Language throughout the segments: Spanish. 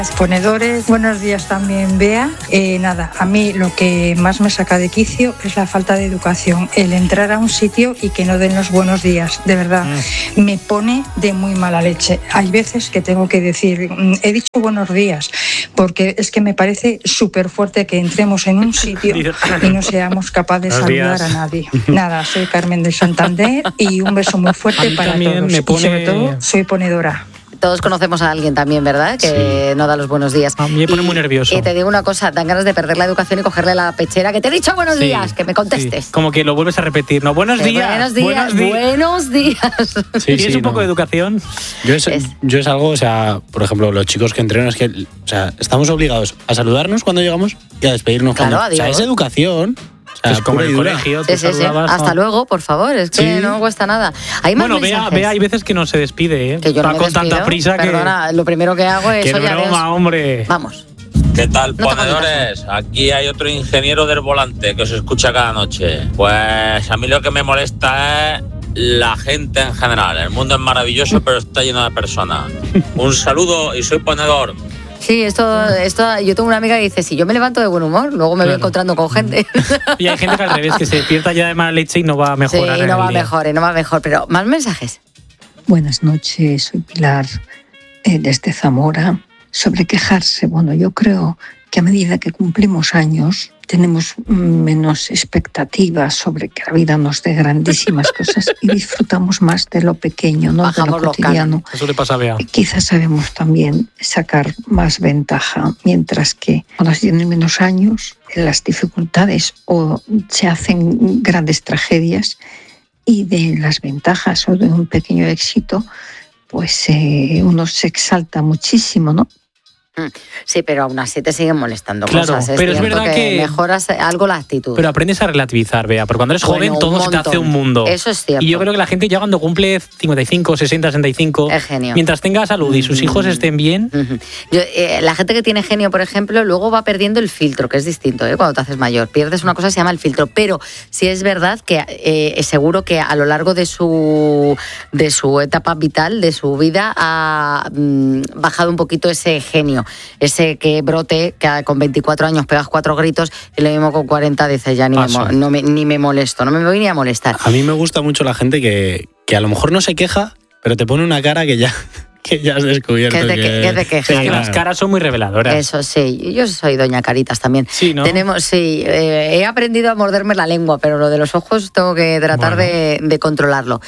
Ponedores, buenos días también, Bea. Nada, a mí lo que más me saca de quicio es la falta de educación, el entrar a un sitio y que no den los buenos días, de verdad, me pone de muy mala leche. Hay veces que tengo que decir, he dicho buenos días, porque es que me parece súper fuerte que entremos en un sitio y no seamos capaces de saludar a nadie. Nada, soy Carmen de Santander y un beso muy fuerte para todos. Y sobre todo, soy ponedora. Todos conocemos a alguien también, ¿verdad? Que no da los buenos días. A mí me pone muy nervioso. Y te digo una cosa, dan ganas de perder la educación y cogerle la pechera. Que te he dicho buenos días, que me contestes. Como que lo vuelves a repetir, ¿no? Buenos días. Buenos días. ¿Tienes un poco de educación? Yo es algo, o sea, por ejemplo, los chicos que entrenan, es que, o sea, estamos obligados a saludarnos cuando llegamos y a despedirnos claro, cuando... O sea, es educación. Es como en el colegio. Sí. Hasta luego, por favor, es que no cuesta nada. Hay más Bea, hay veces que no se despide, ¿eh? Que yo va no con despido, tanta prisa perdona, lo primero que hago es... ¡Qué broma, hombre! Vamos. ¿Qué tal, ponedores? Aquí hay otro ingeniero del volante que os escucha cada noche. Pues a mí lo que me molesta es la gente en general. El mundo es maravilloso, pero está lleno de personas. Un saludo y soy ponedor. Sí, esto, yo tengo una amiga que dice, si yo me levanto de buen humor, luego me voy encontrando con gente. Y hay gente que al revés, que se despierta ya de mala leche y no va a mejorar. Sí, no va mejor, pero más mensajes. Buenas noches, soy Pilar desde Zamora. Sobre quejarse, bueno, yo creo que a medida que cumplimos años tenemos menos expectativas sobre que la vida nos dé grandísimas cosas y disfrutamos más de lo pequeño, ¿no? De lo cotidiano. Eso le pasa a Bea. Quizás sabemos también sacar más ventaja, mientras que cuando se tienen menos años, las dificultades o se hacen grandes tragedias y de las ventajas o de un pequeño éxito, pues uno se exalta muchísimo, ¿no? Sí, pero aún así te siguen molestando claro, cosas. Pero es verdad que mejoras algo la actitud. Pero aprendes a relativizar, Bea, porque cuando eres joven todo se te hace un mundo. Eso es cierto. Y yo creo que la gente ya cuando cumple 55, 60, 65, es genio. Mientras tenga salud y sus hijos estén bien... La gente que tiene genio, por ejemplo, luego va perdiendo el filtro, que es distinto, cuando te haces mayor. Pierdes una cosa que se llama el filtro. Pero sí es verdad que seguro que a lo largo de su etapa vital, de su vida, ha bajado un poquito ese genio. Ese que brote, que con 24 años pegas 4 gritos y lo mismo con 40 dices ya ni me molesto, no me voy ni a molestar. A mí me gusta mucho la gente que a lo mejor no se queja, pero te pone una cara que ya has descubierto. Que te quejas. Es que las caras son muy reveladoras. Eso sí, yo soy doña Caritas también. Sí, ¿no? He aprendido a morderme la lengua, pero lo de los ojos tengo que tratar de controlarlo.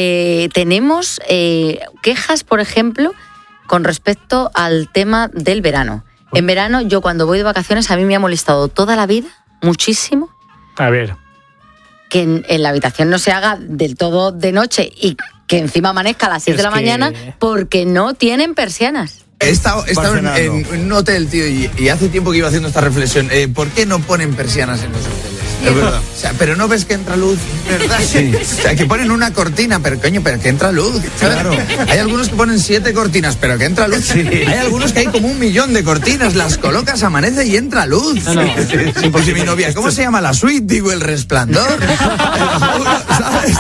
Tenemos quejas, por ejemplo, con respecto al tema del verano. En verano, yo cuando voy de vacaciones, a mí me ha molestado toda la vida, muchísimo. A ver. Que en la habitación no se haga del todo de noche y que encima amanezca a las 6 de la mañana porque no tienen persianas. He estado en un hotel, tío, y hace tiempo que iba haciendo esta reflexión. ¿Por qué no ponen persianas en los hoteles? Es verdad. O sea, pero no ves que entra luz, ¿verdad? Sí. O sea, que ponen una cortina, pero coño, pero que entra luz. Claro. Hay algunos que ponen 7 cortinas, pero que entra luz. Sí. Hay algunos que hay como 1.000.000 de cortinas, las colocas, amanece y entra luz. No. Sí, pues mi novia, ¿cómo se llama la suite? Digo, El Resplandor. ¿Sabes?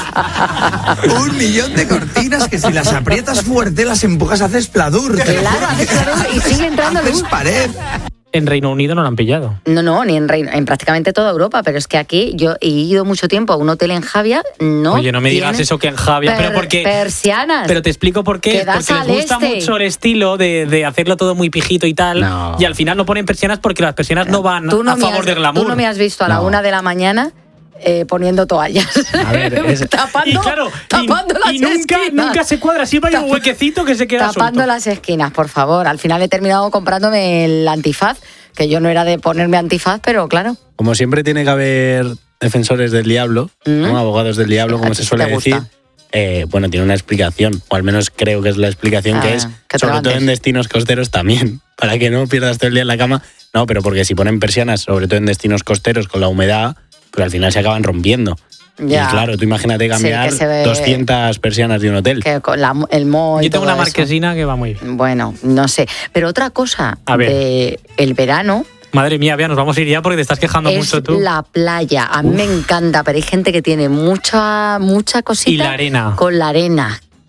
1.000.000 de cortinas que si las aprietas fuerte, las empujas, haces pladur. Claro, haces pladur y sigue entrando luz. Pared. En Reino Unido no lo han pillado. No, ni en prácticamente toda Europa, pero es que aquí yo he ido mucho tiempo a un hotel en Javia, Oye, no me digas eso que en Javia, pero porque persianas. Pero te explico por qué, porque les gusta mucho el estilo de hacerlo todo muy pijito y tal, y al final no ponen persianas porque las persianas no van a favor del glamour. Tú no me has visto a la 1 de la mañana poniendo toallas. A ver, tapando las esquinas. Nunca se cuadra, siempre hay un huequecito que se queda tapando suelto. Las esquinas, por favor. Al final he terminado comprándome el antifaz, que yo no era de ponerme antifaz, pero claro. Como siempre tiene que haber defensores del diablo, ¿no? Abogados del diablo, como se suele decir. Bueno, tiene una explicación, o al menos creo que es la explicación, que es, sobre todo en destinos costeros también, para que no pierdas todo el día en la cama. No, pero porque si ponen persianas, sobre todo en destinos costeros, con la humedad, pues al final se acaban rompiendo. Ya. Y claro, tú imagínate cambiar 200 persianas de un hotel. Que con el moho y yo tengo todo una marquesina que va muy bien. Bueno, no sé. Pero otra cosa el verano... Madre mía, Bea, nos vamos a ir ya porque te estás quejando mucho tú. Es la playa. A mí me encanta, pero hay gente que tiene mucha cosita. Y la arena. Con la arena.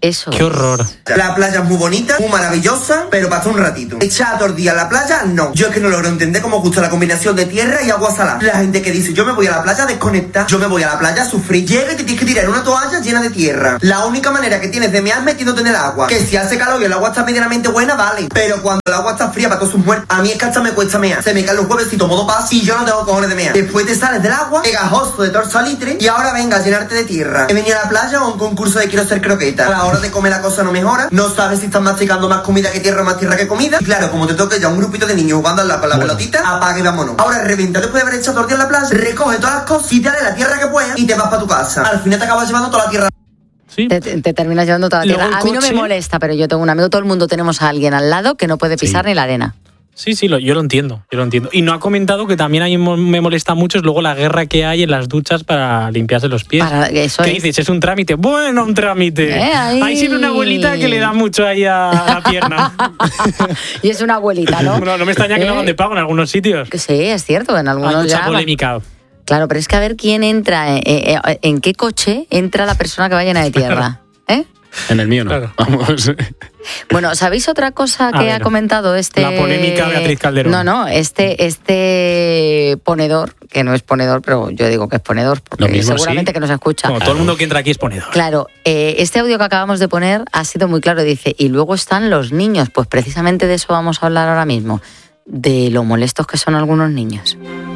Eso. Qué horror. La playa es muy bonita, muy maravillosa, pero para un ratito. Echar todo el día a la playa, no. Yo es que no logro entender cómo gusta la combinación de tierra y agua salada. La gente que dice, yo me voy a la playa a desconectar, yo me voy a la playa a sufrir. Llega y te tienes que tirar una toalla llena de tierra. La única manera que tienes de mear metiéndote en el agua. Que si hace calor y el agua está medianamente buena, vale. Pero cuando el agua está fría para todos sus muertos, a mí es que hasta me cuesta mear. Se me caen los huevecitos modo paz y yo no tengo cojones de mear. Después te sales del agua, pegajoso de todo el salitre y ahora venga a llenarte de tierra. He venido a la playa o a un concurso de quiero ser croqueta. A la hora de comer la cosa no mejora, no sabes si estás masticando más comida que tierra o más tierra que comida. Y claro, como te toque ya un grupito de niños jugando con la pelotita, apaga y vámonos. Ahora reventa después de haber echado todo el día en la playa, recoge todas las cosas, quítale la tierra que puedas y te vas para tu casa. Al final te acabas llevando toda la tierra. Sí. Te terminas llevando toda la tierra. A mí no me molesta, pero yo tengo un amigo, todo el mundo tenemos a alguien al lado que no puede pisar ni la arena. Sí, yo lo entiendo. Y no ha comentado que también a mí me molesta mucho es luego la guerra que hay en las duchas para limpiarse los pies. ¿Qué dices? ¿Es un trámite? Bueno, un trámite. Hay siempre una abuelita que le da mucho ahí a la pierna. Y es una abuelita, ¿no? No me extraña que no hagan de pago en algunos sitios. Sí, es cierto, en algunos hay mucha ya polémica. Claro, pero es que a ver quién entra, en qué coche entra la persona que va llena de tierra. En el mío no. Claro. Vamos. Bueno, ¿sabéis otra cosa que ha comentado La polémica Beatriz Calderón. No, este ponedor, que no es ponedor, pero yo digo que es ponedor, porque mismo, seguramente que nos escucha. Como todo el mundo que entra aquí es ponedor. Claro, este audio que acabamos de poner ha sido muy claro, dice, y luego están los niños, pues precisamente de eso vamos a hablar ahora mismo, de lo molestos que son algunos niños.